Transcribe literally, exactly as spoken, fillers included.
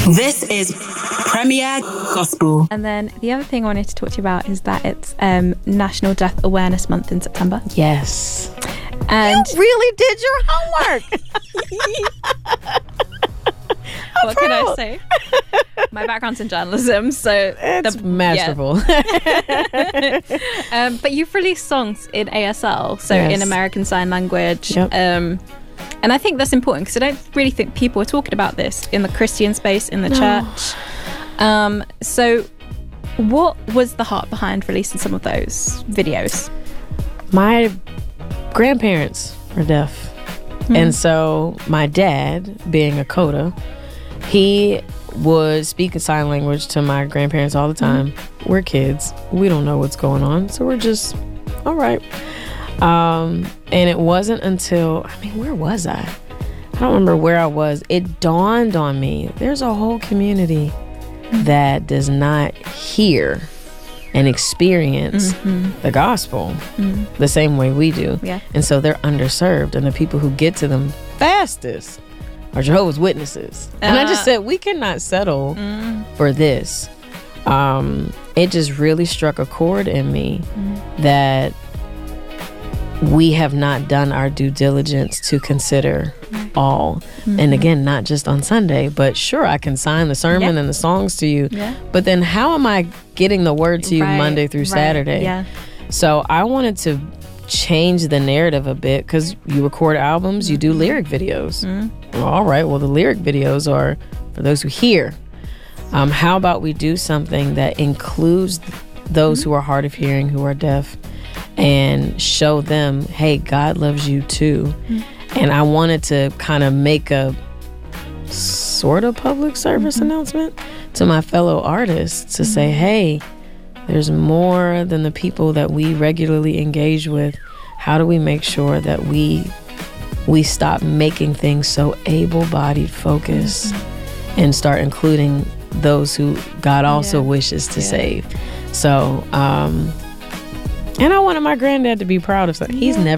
This is Premier Gospel. And then the other thing I wanted to talk to you about is that it's um, National Death Awareness Month in September. Yes. And you really did your homework. what can I say? My background's in journalism, so it's the, masterful. Yeah. um, but you've released songs in A S L, so yes. in American Sign Language. Yep. Um, and I think that's important because I don't really think people are talking about this in the Christian space, in the no. church. Um, so what was the heart behind releasing some of those videos? My grandparents were deaf. Mm. And so my dad, being a coda, he would speak in sign language to my grandparents all the time. Mm-hmm. We're kids. We don't know what's going on. So we're just, all right. Um, and it wasn't until, I mean, where was I? I don't remember where I was. It dawned on me, there's a whole community mm-hmm. that does not hear and experience mm-hmm. the gospel mm-hmm. the same way we do. Yeah. And so they're underserved. And the people who get to them fastest are Jehovah's Witnesses. Uh, and I just said, we cannot settle mm. for this. Um, it just really struck a chord in me mm. that we have not done our due diligence to consider right. all. Mm-hmm. And again, not just on Sunday, but sure, I can sign the sermon yeah. and the songs to you. Yeah. But then how am I getting the word to you right. Monday through right. Saturday? Yeah. So I wanted to change the narrative a bit because you record albums, mm-hmm. you do lyric videos. Mm-hmm. Well, all right, well, the lyric videos are for those who hear. Um, how about we do something that includes those mm-hmm. who are hard of hearing, who are deaf, and show them, hey, God loves you too. Mm-hmm. And I wanted to kind of make a sort of public service mm-hmm. announcement to my fellow artists to mm-hmm. say, hey, there's more than the people that we regularly engage with. How do we make sure that we we stop making things so able-bodied focused mm-hmm. and start including those who God also yeah. wishes to yeah. save? So, um, and I wanted my granddad to be proud of something. He's yeah. never